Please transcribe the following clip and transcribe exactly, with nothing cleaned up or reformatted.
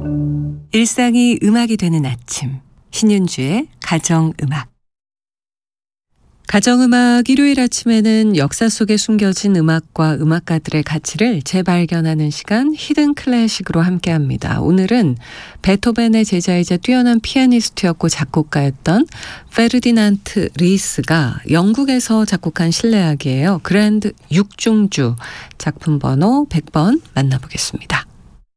일상이 음악이 되는 아침, 신윤주의 가정음악. 가정음악 일요일 아침에는 역사 속에 숨겨진 음악과 음악가들의 가치를 재발견하는 시간 히든 클래식으로 함께합니다. 오늘은 베토벤의 제자이자 뛰어난 피아니스트였고 작곡가였던 페르디난트 리스가 영국에서 작곡한 실내악이에요. 그랜드 육중주 작품 번호 백 번 만나보겠습니다.